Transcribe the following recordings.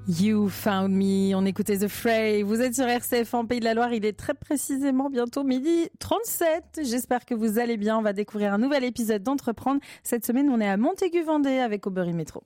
You Found Me, on écoutait The Fray, vous êtes sur RCF en Pays de la Loire, il est très précisément bientôt 12h37, j'espère que vous allez bien, on va découvrir un nouvel épisode d'Entreprendre. Cette semaine on est à Montaigu-Vendée avec Aubery Métro.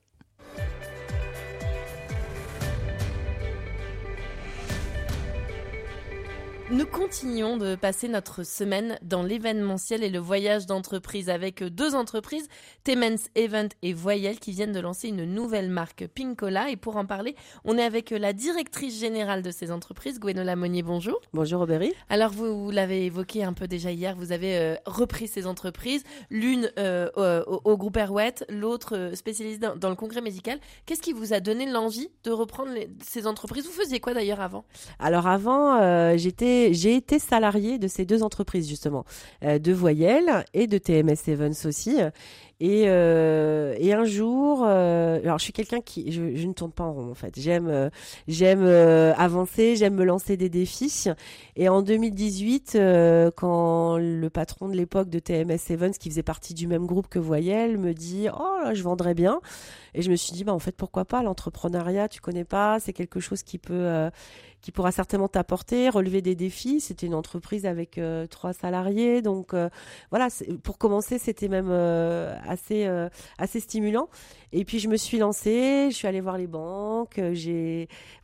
Nous continuons de passer notre semaine dans l'événementiel et le voyage d'entreprise avec deux entreprises, Temens Event et Voyelle, qui viennent de lancer une nouvelle marque Pinkola. Et pour en parler, on est avec la directrice générale de ces entreprises, Gwenola Monnier. Bonjour. Bonjour Aubery. Alors vous l'avez évoqué un peu déjà hier, vous avez repris ces entreprises, l'une au groupe Arouette, l'autre spécialisée dans le congrès médical. Qu'est-ce qui vous a donné l'envie de reprendre ces entreprises ? Vous faisiez quoi d'ailleurs avant ? Alors avant, j'ai été salariée de ces deux entreprises justement, de Voyelle et de TMS Events aussi. Et un jour, alors je suis quelqu'un qui, je ne tourne pas en rond en fait. J'aime avancer, j'aime me lancer des défis. Et en 2018, quand le patron de l'époque de TMS Events, qui faisait partie du même groupe que Voyelle, me dit « Oh là, je vendrais bien ». Et je me suis dit, en fait, pourquoi pas, l'entrepreneuriat, tu connais pas, c'est quelque chose qui pourra certainement t'apporter, relever des défis. C'était une entreprise avec 3 salariés, donc voilà, pour commencer, c'était même assez stimulant. Et puis je me suis lancée, je suis allée voir les banques, je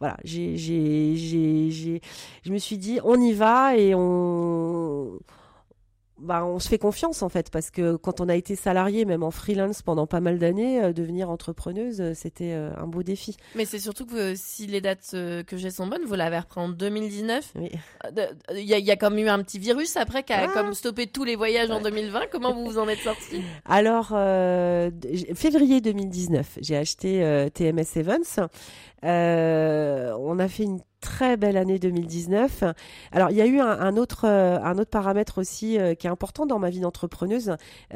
me suis dit, on y va et on se fait confiance en fait, parce que quand on a été salarié, même en freelance pendant pas mal d'années, devenir entrepreneuse, c'était un beau défi. Mais c'est surtout que si les dates que j'ai sont bonnes, vous l'avez repris en 2019. Oui. Il y a comme eu un petit virus après qui a comme stoppé tous les voyages en 2020. Comment vous vous en êtes sortis ? Alors, février 2019, j'ai acheté TMS Events. On a fait une très belle année 2019. Alors, il y a eu un autre paramètre aussi qui est important dans ma vie d'entrepreneuse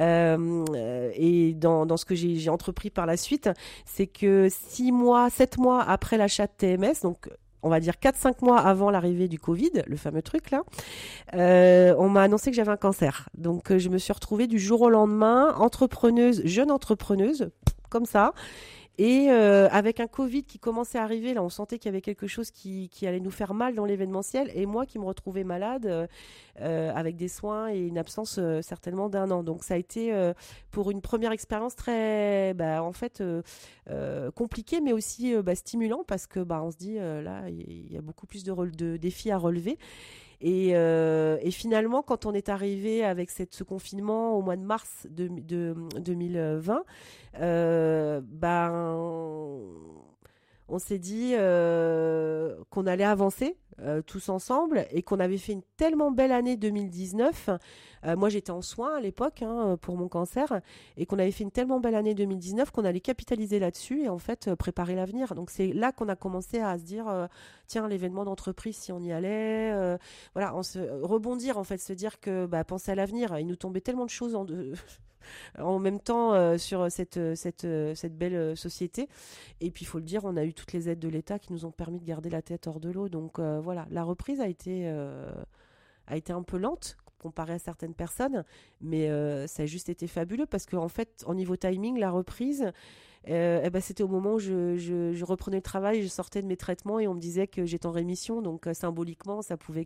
et dans ce que j'ai entrepris par la suite, c'est que 7 mois après l'achat de TMS, donc on va dire 4-5 mois avant l'arrivée du Covid, le fameux truc là, on m'a annoncé que j'avais un cancer. Donc, je me suis retrouvée du jour au lendemain, jeune entrepreneuse, comme ça. Et avec un Covid qui commençait à arriver, là, on sentait qu'il y avait quelque chose qui allait nous faire mal dans l'événementiel. Et moi qui me retrouvais malade, avec des soins et une absence certainement d'1 an. Donc ça a été pour une première expérience très, compliquée, mais aussi stimulant, parce que on se dit là, il y a beaucoup plus de défis à relever. Et finalement, quand on est arrivé avec ce confinement au mois de mars 2020, on s'est dit qu'on allait avancer tous ensemble et qu'on avait fait une tellement belle année 2019. Moi, j'étais en soins à l'époque pour mon cancer, et qu'on avait fait une tellement belle année 2019 qu'on allait capitaliser là-dessus et en fait préparer l'avenir. Donc c'est là qu'on a commencé à se dire tiens, l'événement d'entreprise, si on y allait, rebondir en fait, se dire que penser à l'avenir. Il nous tombait tellement de choses en même temps sur cette belle société. Et puis il faut le dire, on a eu toutes les aides de l'État qui nous ont permis de garder la tête hors de l'eau. Donc voilà, la reprise a été un peu lente comparé à certaines personnes, mais ça a juste été fabuleux, parce qu'en fait, au niveau timing, la reprise, c'était au moment où je reprenais le travail, je sortais de mes traitements et on me disait que j'étais en rémission, donc symboliquement, ça pouvait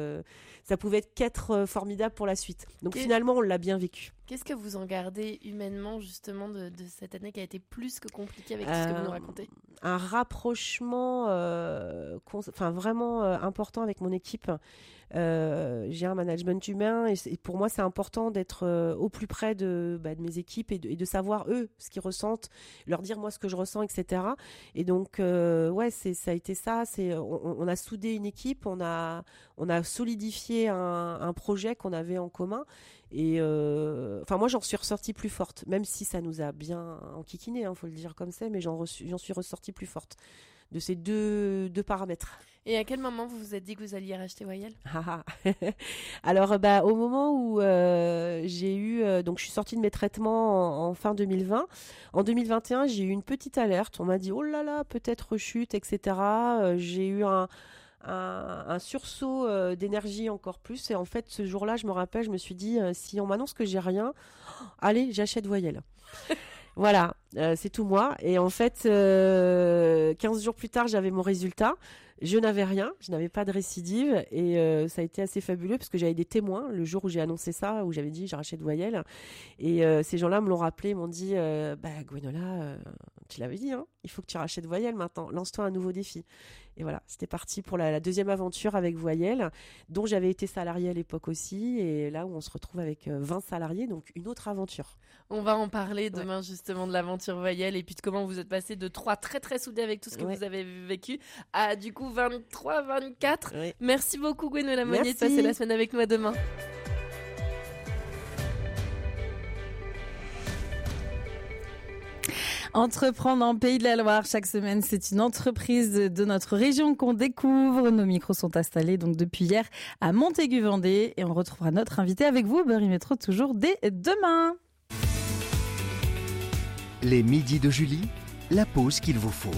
qu'être formidable pour la suite. Donc finalement, on l'a bien vécu. Qu'est-ce que vous en gardez humainement justement de cette année qui a été plus que compliquée avec tout ce que vous nous racontez ? Un rapprochement vraiment important avec mon équipe. J'ai un management humain et pour moi c'est important d'être au plus près de mes équipes et de savoir eux ce qu'ils ressentent, leur dire moi ce que je ressens, etc. Et donc ça a été ça, on a soudé une équipe, on a solidifié un projet qu'on avait en commun. Et moi j'en suis ressortie plus forte, même si ça nous a bien enquiquiné, faut le dire comme ça, mais j'en suis ressortie plus forte de ces deux paramètres. Et à quel moment vous vous êtes dit que vous alliez racheter Voyelle ? Alors au moment où j'ai eu donc je suis sortie de mes traitements en fin 2020. En 2021, j'ai eu une petite alerte, on m'a dit oh là là, peut-être rechute, etc. J'ai eu un sursaut d'énergie encore plus, et en fait ce jour-là, je me rappelle, je me suis dit si on m'annonce que j'ai rien, allez, j'achète Voyelle. Voilà. c'est tout moi. Et en fait, 15 jours plus tard, j'avais mon résultat. Je n'avais rien, je n'avais pas de récidive et ça a été assez fabuleux parce que j'avais des témoins le jour où j'ai annoncé ça, où j'avais dit j'arrachais de voyelles. Et ces gens-là me l'ont rappelé, m'ont dit Gwenola, tu l'avais dit, hein, il faut que tu rachètes de voyelles maintenant, lance-toi un nouveau défi. Et voilà, c'était parti pour la deuxième aventure avec Voyelles, dont j'avais été salariée à l'époque aussi, et là où on se retrouve avec 20 salariés, donc une autre aventure. On va en parler demain justement de l'aventure Voyelles et puis de comment vous êtes passé de 3 très très soudés avec tout ce que vous avez vécu à du coup 23, 24. Oui. Merci beaucoup Gwenola Monnier de passer la semaine avec nous, à demain. Entreprendre en Pays de la Loire chaque semaine, c'est une entreprise de notre région qu'on découvre. Nos micros sont installés donc depuis hier à Montaigu-Vendée et on retrouvera notre invité avec vous, Berry Métro, toujours dès demain. Les midis de Julie, la pause qu'il vous faut.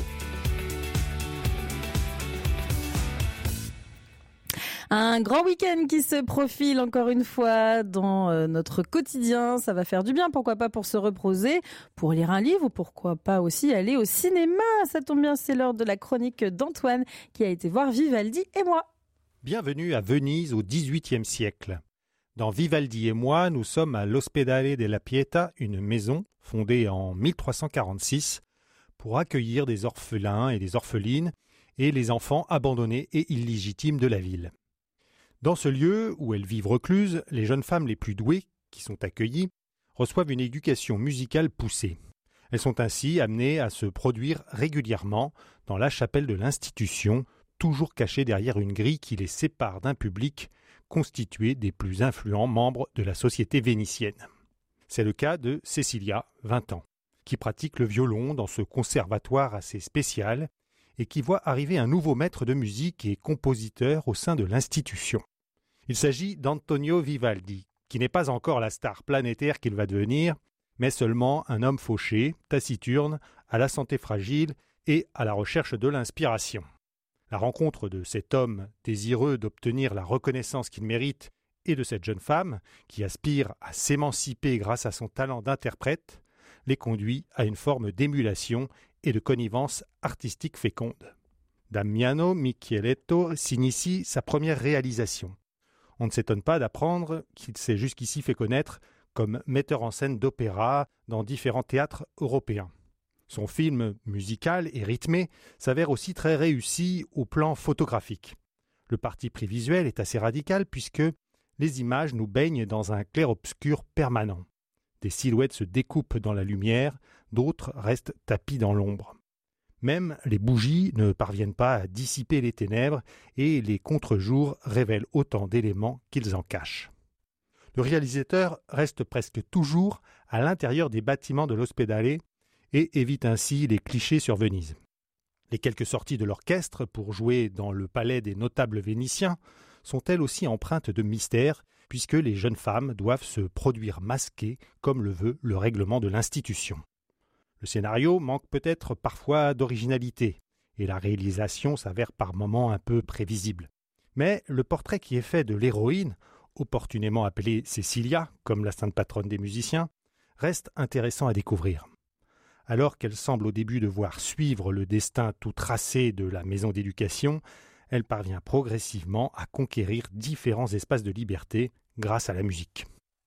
Un grand week-end qui se profile encore une fois dans notre quotidien. Ça va faire du bien, pourquoi pas pour se reposer, pour lire un livre ou pourquoi pas aussi aller au cinéma. Ça tombe bien, c'est l'heure de la chronique d'Antoine qui a été voir Vivaldi et moi. Bienvenue à Venise au XVIIIe siècle. Dans Vivaldi et moi, nous sommes à l'Ospedale della Pietà, une maison fondée en 1346 pour accueillir des orphelins et des orphelines et les enfants abandonnés et illégitimes de la ville. Dans ce lieu, où elles vivent recluses, les jeunes femmes les plus douées, qui sont accueillies, reçoivent une éducation musicale poussée. Elles sont ainsi amenées à se produire régulièrement dans la chapelle de l'institution, toujours cachée derrière une grille qui les sépare d'un public constitué des plus influents membres de la société vénitienne. C'est le cas de Cecilia, 20 ans, qui pratique le violon dans ce conservatoire assez spécial et qui voit arriver un nouveau maître de musique et compositeur au sein de l'institution. Il s'agit d'Antonio Vivaldi, qui n'est pas encore la star planétaire qu'il va devenir, mais seulement un homme fauché, taciturne, à la santé fragile et à la recherche de l'inspiration. La rencontre de cet homme désireux d'obtenir la reconnaissance qu'il mérite et de cette jeune femme, qui aspire à s'émanciper grâce à son talent d'interprète, les conduit à une forme d'émulation et de connivence artistique féconde. Damiano Micheletto s'initie sa première réalisation. On ne s'étonne pas d'apprendre qu'il s'est jusqu'ici fait connaître comme metteur en scène d'opéra dans différents théâtres européens. Son film musical et rythmé s'avère aussi très réussi au plan photographique. Le parti pris visuel est assez radical puisque les images nous baignent dans un clair-obscur permanent. Des silhouettes se découpent dans la lumière, d'autres restent tapis dans l'ombre. Même les bougies ne parviennent pas à dissiper les ténèbres et les contre-jours révèlent autant d'éléments qu'ils en cachent. Le réalisateur reste presque toujours à l'intérieur des bâtiments de l'Ospedale et évite ainsi les clichés sur Venise. Les quelques sorties de l'orchestre pour jouer dans le palais des notables vénitiens sont elles aussi empreintes de mystère, puisque les jeunes femmes doivent se produire masquées comme le veut le règlement de l'institution. Le scénario manque peut-être parfois d'originalité, et la réalisation s'avère par moments un peu prévisible. Mais le portrait qui est fait de l'héroïne, opportunément appelée Cecilia, comme la sainte patronne des musiciens, reste intéressant à découvrir. Alors qu'elle semble au début devoir suivre le destin tout tracé de la maison d'éducation, elle parvient progressivement à conquérir différents espaces de liberté grâce à la musique.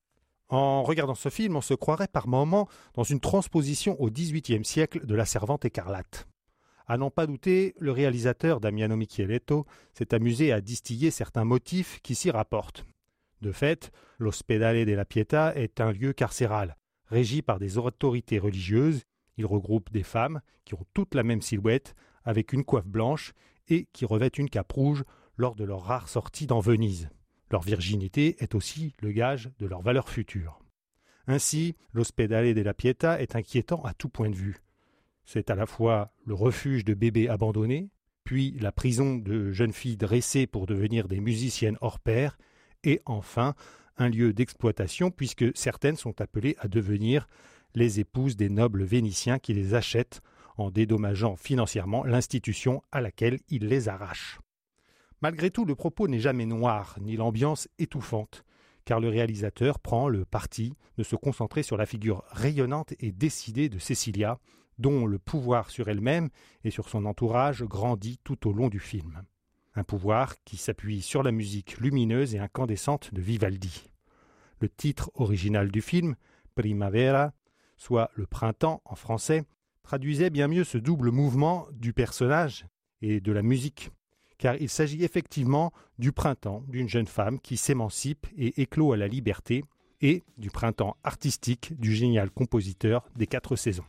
En regardant ce film, on se croirait par moments dans une transposition au XVIIIe siècle de La Servante écarlate. À n'en pas douter, le réalisateur Damiano Micheletto s'est amusé à distiller certains motifs qui s'y rapportent. De fait, l'Ospedale della Pietà est un lieu carcéral, régi par des autorités religieuses. Il regroupe des femmes qui ont toutes la même silhouette, avec une coiffe blanche, et qui revêtent une cape rouge lors de leur rare sortie dans Venise. Leur virginité est aussi le gage de leur valeur future. Ainsi, l'Ospedale della Pietà est inquiétant à tout point de vue. C'est à la fois le refuge de bébés abandonnés, puis la prison de jeunes filles dressées pour devenir des musiciennes hors pair, et enfin un lieu d'exploitation puisque certaines sont appelées à devenir les épouses des nobles vénitiens qui les achètent en dédommageant financièrement l'institution à laquelle ils les arrachent. Malgré tout, le propos n'est jamais noir, ni l'ambiance étouffante, car le réalisateur prend le parti de se concentrer sur la figure rayonnante et décidée de Cecilia, dont le pouvoir sur elle-même et sur son entourage grandit tout au long du film. Un pouvoir qui s'appuie sur la musique lumineuse et incandescente de Vivaldi. Le titre original du film, Primavera, soit le printemps en français, traduisait bien mieux ce double mouvement du personnage et de la musique, car il s'agit effectivement du printemps d'une jeune femme qui s'émancipe et éclot à la liberté, et du printemps artistique du génial compositeur des 4 saisons.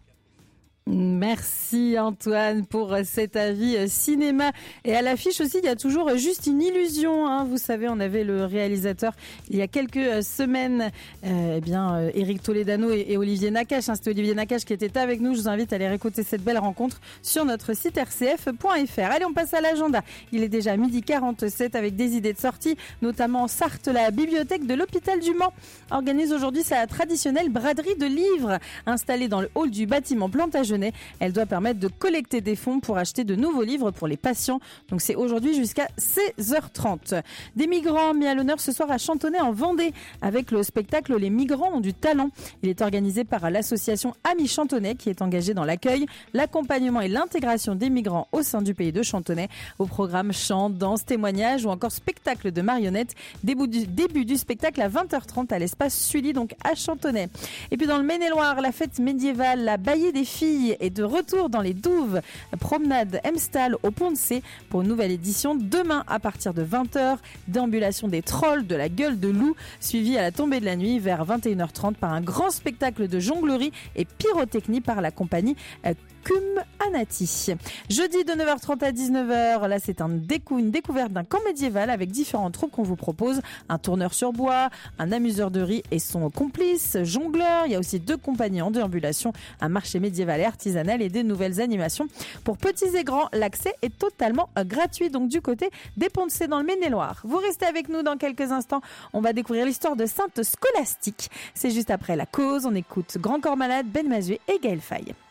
Merci Antoine pour cet avis cinéma. Et à l'affiche aussi, il y a toujours Juste une illusion. Hein. Vous savez, on avait le réalisateur il y a quelques semaines, Éric Toledano et Olivier Nakache. Hein. C'était Olivier Nakache qui était avec nous. Je vous invite à aller réécouter cette belle rencontre sur notre site rcf.fr. Allez, on passe à l'agenda. Il est déjà 12h47 avec des idées de sortie, notamment en Sarthe. La bibliothèque de l'hôpital du Mans organise aujourd'hui sa traditionnelle braderie de livres installée dans le hall du bâtiment Plantagenet. Elle doit permettre de collecter des fonds pour acheter de nouveaux livres pour les patients. Donc c'est aujourd'hui jusqu'à 16h30. Des migrants mis à l'honneur ce soir à Chantonnay en Vendée avec le spectacle Les migrants ont du talent. Il est organisé par l'association Amis Chantonnay qui est engagée dans l'accueil, l'accompagnement et l'intégration des migrants au sein du pays de Chantonnay. Au programme chant, danse, témoignages ou encore spectacle de marionnettes. Début du spectacle à 20h30 à l'espace Sully, donc à Chantonnay. Et puis dans le Maine-et-Loire, la fête médiévale, la Baillée des filles est de retour dans les Douves. Promenade Emstal au Pont de C pour une nouvelle édition demain à partir de 20h. Déambulation des trolls de la gueule de loup, suivi à la tombée de la nuit vers 21h30 par un grand spectacle de jonglerie et pyrotechnie par la compagnie Cum Anati. Jeudi de 9h30 à 19h, là c'est une découverte d'un camp médiéval avec différentes troupes qu'on vous propose. Un tourneur sur bois, un amuseur de riz et son complice, jongleur. Il y a aussi 2 compagnies en déambulation, un marché médiéval et artisanal et des nouvelles animations. Pour petits et grands, l'accès est totalement gratuit, donc du côté des Ponts de C dans le Maine-et-Loire. Vous restez avec nous dans quelques instants. On va découvrir l'histoire de Sainte Scolastique. C'est juste après la cause. On écoute Grand Corps Malade, Ben Mazué et Gaël Faye.